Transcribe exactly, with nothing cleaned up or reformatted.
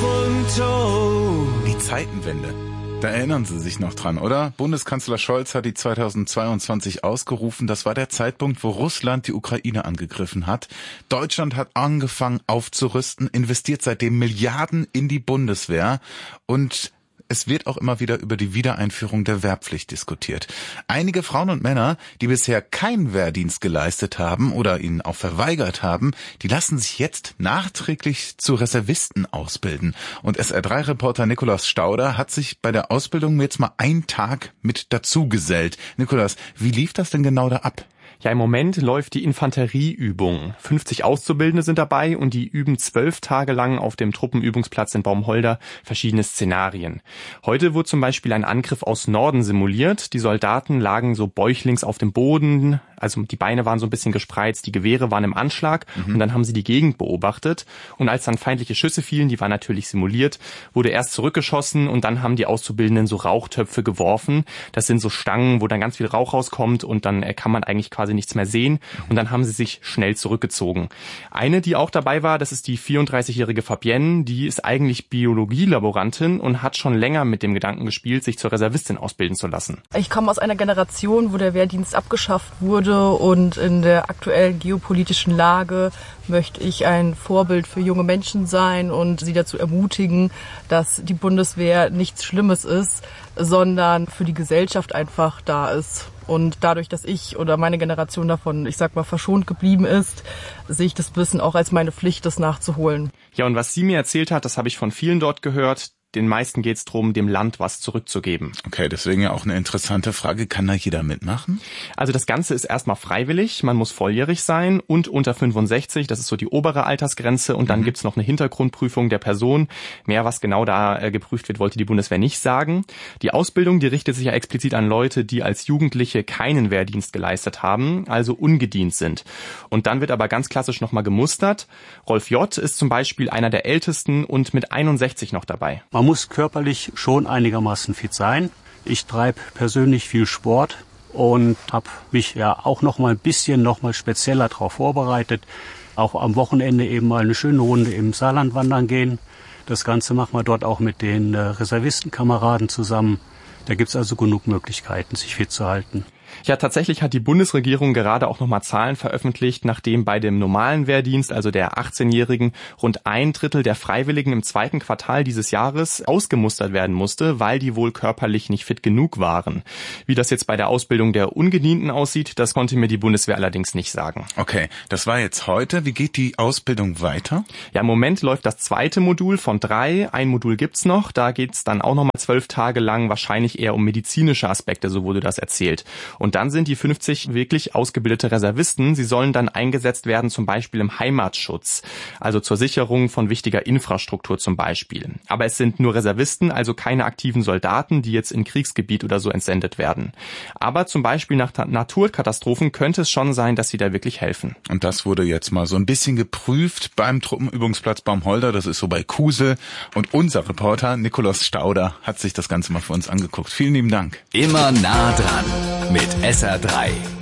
Die Zeitenwende. Da erinnern Sie sich noch dran, oder? Bundeskanzler Scholz hat die zweitausendzweiundzwanzig ausgerufen. Das war der Zeitpunkt, wo Russland die Ukraine angegriffen hat. Deutschland hat angefangen aufzurüsten, investiert seitdem Milliarden in die Bundeswehr und es wird auch immer wieder über die Wiedereinführung der Wehrpflicht diskutiert. Einige Frauen und Männer, die bisher keinen Wehrdienst geleistet haben oder ihn auch verweigert haben, die lassen sich jetzt nachträglich zu Reservisten ausbilden. Und S R drei Reporter Nikolaus Stauder hat sich bei der Ausbildung jetzt mal einen Tag mit dazugesellt. Nikolaus, wie lief das denn genau da ab? Ja, im Moment läuft die Infanterieübung. fünfzig Auszubildende sind dabei und die üben zwölf Tage lang auf dem Truppenübungsplatz in Baumholder verschiedene Szenarien. Heute wurde zum Beispiel ein Angriff aus Norden simuliert. Die Soldaten lagen so bäuchlings auf dem Boden, also die Beine waren so ein bisschen gespreizt, die Gewehre waren im Anschlag mhm. und dann haben sie die Gegend beobachtet. Und als dann feindliche Schüsse fielen, die waren natürlich simuliert, wurde erst zurückgeschossen und dann haben die Auszubildenden so Rauchtöpfe geworfen. Das sind so Stangen, wo dann ganz viel Rauch rauskommt und dann kann man eigentlich quasi nichts mehr sehen und dann haben sie sich schnell zurückgezogen. Eine, die auch dabei war, das ist die vierunddreißigjährige Fabienne, die ist eigentlich Biologielaborantin und hat schon länger mit dem Gedanken gespielt, sich zur Reservistin ausbilden zu lassen. Ich komme aus einer Generation, wo der Wehrdienst abgeschafft wurde und in der aktuellen geopolitischen Lage möchte ich ein Vorbild für junge Menschen sein und sie dazu ermutigen, dass die Bundeswehr nichts Schlimmes ist, sondern für die Gesellschaft einfach da ist. Und dadurch, dass ich oder meine Generation davon, ich sag mal, verschont geblieben ist, sehe ich das Wissen auch als meine Pflicht, das nachzuholen. Ja, und was sie mir erzählt hat, das habe ich von vielen dort gehört. Den meisten geht es darum, dem Land was zurückzugeben. Okay, deswegen ja auch eine interessante Frage. Kann da jeder mitmachen? Also das Ganze ist erstmal freiwillig. Man muss volljährig sein und unter fünfundsechzig. Das ist so die obere Altersgrenze. Und dann mhm. gibt's noch eine Hintergrundprüfung der Person. Mehr, was genau da äh, geprüft wird, wollte die Bundeswehr nicht sagen. Die Ausbildung, die richtet sich ja explizit an Leute, die als Jugendliche keinen Wehrdienst geleistet haben, also ungedient sind. Und dann wird aber ganz klassisch nochmal gemustert. Rolf J. ist zum Beispiel einer der Ältesten und mit einundsechzig noch dabei. Man muss körperlich schon einigermaßen fit sein. Ich treibe persönlich viel Sport und habe mich ja auch noch mal ein bisschen noch mal spezieller darauf vorbereitet. Auch am Wochenende eben mal eine schöne Runde im Saarland wandern gehen. Das Ganze machen wir dort auch mit den Reservistenkameraden zusammen. Da gibt's also genug Möglichkeiten, sich fit zu halten. Ja, tatsächlich hat die Bundesregierung gerade auch nochmal Zahlen veröffentlicht, nachdem bei dem normalen Wehrdienst, also der achtzehnjährigen, rund ein Drittel der Freiwilligen im zweiten Quartal dieses Jahres ausgemustert werden musste, weil die wohl körperlich nicht fit genug waren. Wie das jetzt bei der Ausbildung der Ungedienten aussieht, das konnte mir die Bundeswehr allerdings nicht sagen. Okay, das war jetzt heute. Wie geht die Ausbildung weiter? Ja, im Moment läuft das zweite Modul von drei. Ein Modul gibt's noch. Da geht's dann auch nochmal zwölf Tage lang wahrscheinlich eher um medizinische Aspekte, so wurde das erzählt. Und dann sind die fünfzig wirklich ausgebildete Reservisten. Sie sollen dann eingesetzt werden, zum Beispiel im Heimatschutz, also zur Sicherung von wichtiger Infrastruktur zum Beispiel. Aber es sind nur Reservisten, also keine aktiven Soldaten, die jetzt in Kriegsgebiet oder so entsendet werden. Aber zum Beispiel nach Naturkatastrophen könnte es schon sein, dass sie da wirklich helfen. Und das wurde jetzt mal so ein bisschen geprüft beim Truppenübungsplatz Baumholder. Das ist so bei Kusel. Und unser Reporter Nikolaus Stauder hat sich das Ganze mal für uns angeguckt. Vielen lieben Dank. Immer nah dran mit S R drei.